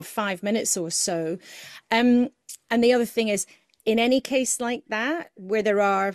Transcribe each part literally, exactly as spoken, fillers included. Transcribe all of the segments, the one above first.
five minutes or so. Um, and the other thing is, in any case like that, where there are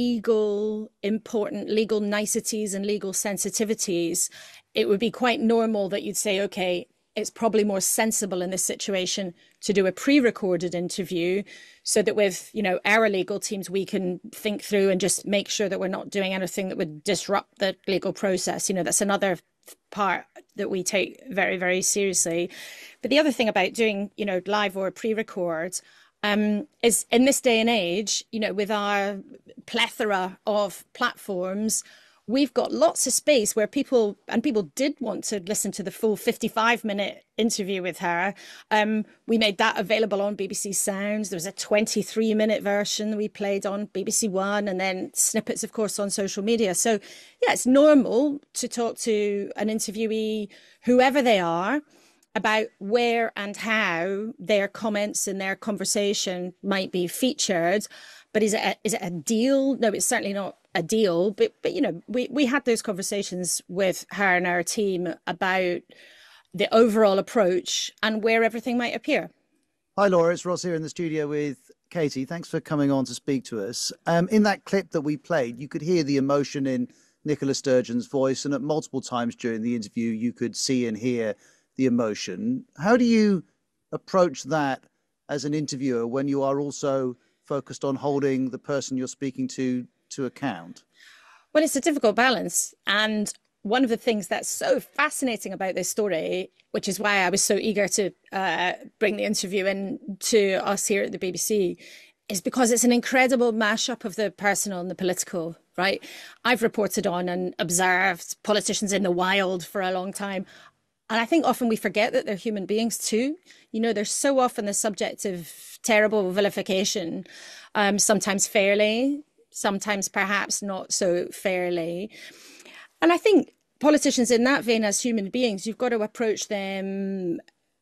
legal, important legal niceties and legal sensitivities, it would be quite normal that you'd say, okay, it's probably more sensible in this situation to do a pre-recorded interview so that with, you know, our legal teams, we can think through and just make sure that we're not doing anything that would disrupt the legal process. You know, that's another part that we take very, very seriously. But the other thing about doing, you know, live or pre-record um, is in this day and age, you know, with our plethora of platforms, we've got lots of space where people, and people did want to listen to the full fifty-five minute interview with her. Um, we made that available on B B C Sounds. There was a twenty-three minute version we played on B B C One, and then snippets, of course, on social media. So yeah, it's normal to talk to an interviewee, whoever they are, about where and how their comments and their conversation might be featured. But is it a, is it a deal? No, it's certainly not a deal. But but you know, we we had those conversations with her and our team about the overall approach and where everything might appear. Hi, Laura. It's Ross here in the studio with Katie. Thanks for coming on to speak to us. Um, in that clip that we played, you could hear the emotion in Nicola Sturgeon's voice, and at multiple times during the interview, you could see and hear the emotion. How do you approach that as an interviewer when you are also focused on holding the person you're speaking to to account? Well, it's a difficult balance. And one of the things that's so fascinating about this story, which is why I was so eager to uh, bring the interview in to us here at the B B C, is because it's an incredible mashup of the personal and the political, right? I've reported on and observed politicians in the wild for a long time. And I think often we forget that they're human beings too. You know, they're so often the subject of terrible vilification, um, sometimes fairly, sometimes perhaps not so fairly. And I think politicians in that vein, as human beings, you've got to approach them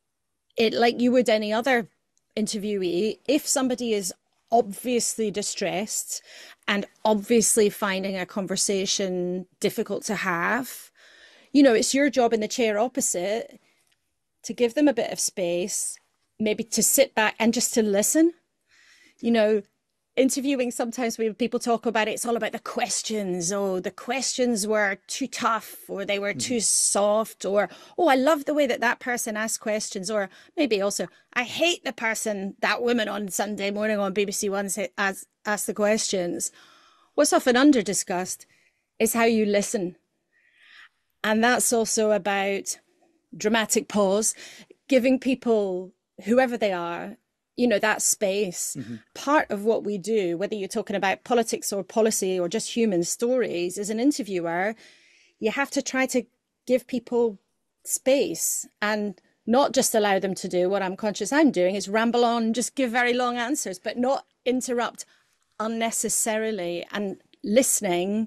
it like you would any other interviewee. If somebody is obviously distressed and obviously finding a conversation difficult to have, you know, it's your job in the chair opposite to give them a bit of space, maybe to sit back and just to listen. You know, interviewing, sometimes when people talk about it, it's all about the questions. Oh, the questions were too tough, or they were too soft, or, oh, I love the way that that person asked questions, or maybe also, I hate the person, that woman on Sunday morning on B B C One asked ask the questions. What's often under discussed is how you listen. And that's also about dramatic pause, giving people, whoever they are, you know, that space. Mm-hmm. Part of what we do, whether you're talking about politics or policy or just human stories, as an interviewer, you have to try to give people space and not just allow them to do what I'm conscious I'm doing, is ramble on, just give very long answers, but not interrupt unnecessarily. And listening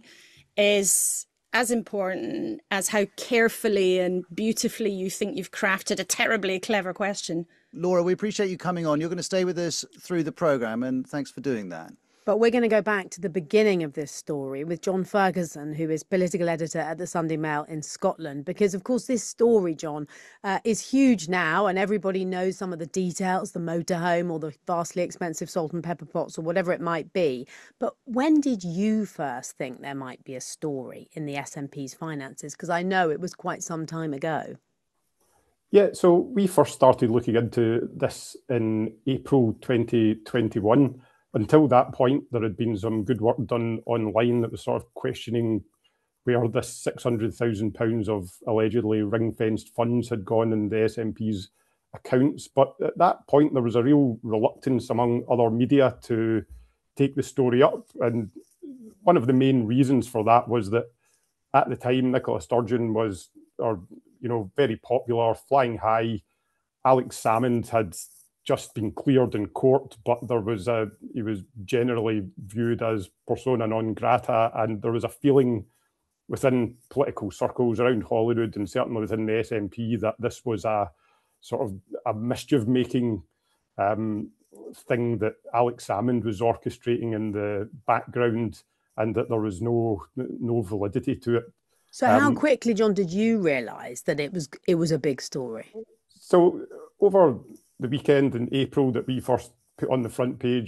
is as important as how carefully and beautifully you think you've crafted a terribly clever question. Laura, we appreciate you coming on. You're going to stay with us through the programme, and thanks for doing that. But we're going to go back to the beginning of this story with John Ferguson, who is political editor at the Sunday Mail in Scotland, because, of course, this story, John, uh, is huge now, and everybody knows some of the details, the motorhome or the vastly expensive salt and pepper pots or whatever it might be. But when did you first think there might be a story in the S N P's finances? Because I know it was quite some time ago. Yeah, so we first started looking into this in April twenty twenty-one. Until that point, there had been some good work done online that was sort of questioning where this six hundred thousand pounds of allegedly ring-fenced funds had gone in the S N P's accounts. But at that point, there was a real reluctance among other media to take the story up. And one of the main reasons for that was that at the time, Nicola Sturgeon was, or you know, very popular, flying high. Alex Salmond had just been cleared in court, but there was a, he was generally viewed as persona non grata, and there was a feeling within political circles around Holyrood and certainly within the S N P that this was a sort of a mischief-making um, thing that Alex Salmond was orchestrating in the background, and that there was no no validity to it. So how um, quickly, John, did you realise that it was it was a big story? So over the weekend in April that we first put on the front page